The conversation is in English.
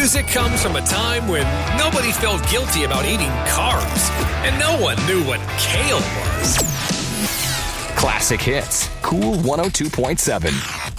Music comes from a time when nobody felt guilty about eating carbs, and no one knew what kale was. Classic Hits, Cool 102.7.